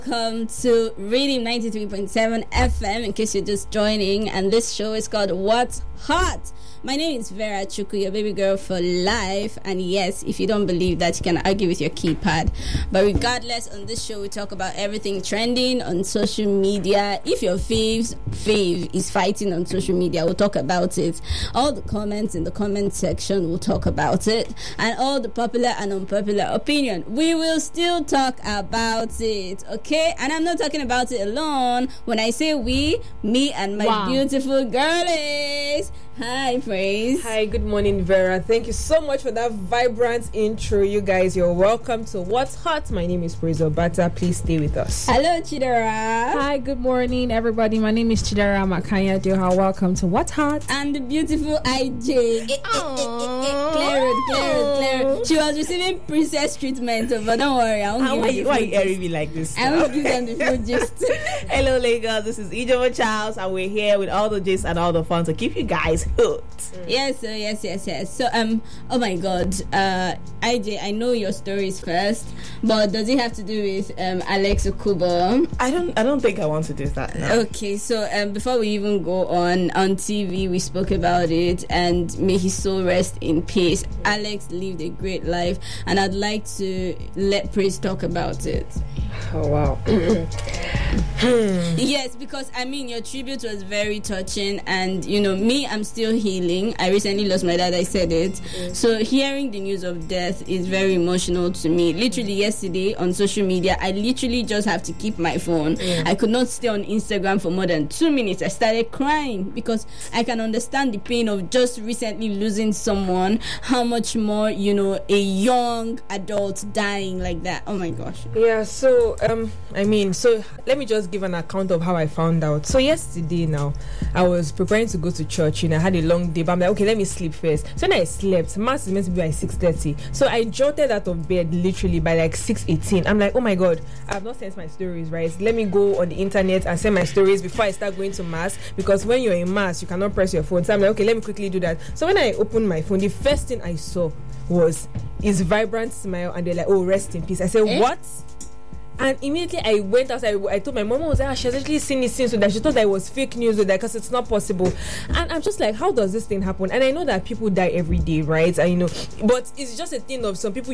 Welcome to Reading 93.7 FM, in case you're just joining, and this show is called What's Hot? My name is Vera Chuku, your baby girl for life, and yes, if you don't believe that, you can argue with your keypad. But regardless, on this show, we talk about everything trending on social media. If your fave is fighting on social media, we'll talk about it. All the comments in the comment section, we'll talk about it. And all the popular and unpopular opinion, we will still talk about it, okay? And I'm not talking about it alone. When I say we, me and my beautiful girlies. Hi, Praise. Hi, good morning, Vera. Thank you so much for that vibrant intro, you guys. You're welcome to What's Hot. My name is Praise Obata. Please stay with us. Hello, Chidera. Hi, good morning, everybody. My name is Chidera Makanya Deha. Welcome to What's Hot. And the beautiful IJ. Claire. She was receiving princess treatment, but don't worry. Why are you airing me like this? I will give them the full gist. Hello, Lagos. This is Ijeoma Charles, and we're here with all the gist and all the fun to keep you guys hooked. Yes. So, oh my God, IJ, I know your stories first, but does it have to do with Alex Okubo? I don't think I want to do that now. Okay, so before we even go on TV, we spoke about it, and may his soul rest in peace. Alex lived a great life, and I'd like to let Praise talk about it. Oh wow. Yes, because I mean your tribute was very touching, and you know me, I'm still healing. I recently lost my dad, I said it. So hearing the news of death is very emotional to me. Literally yesterday on social media, I literally just have to keep my phone. I could not stay on Instagram for more than 2 minutes. I started crying because I can understand the pain of just recently losing someone. How much more, you know, a young adult dying like that. Oh my gosh. Yeah, so let me just give an account of how I found out. So yesterday now, I was preparing to go to church, I had a long day, but I'm like, okay, let me sleep first. So when I slept, mass is meant to be by 6:30. So I jotted out of bed literally by like 6:18. I'm like, oh my God, I have not sent my stories, right? Let me go on the internet and send my stories before I start going to mass, because when you're in mass, you cannot press your phone. So I'm like, okay, let me quickly do that. So when I opened my phone, the first thing I saw was his vibrant smile, and they're like, oh, rest in peace. I said, what? And immediately I went outside. I told my mom, she has actually seen this scene, so that she thought that it was fake news, or that because it's not possible. And I'm just like, how does this thing happen? And I know that people die every day, right? But it's just a thing of some people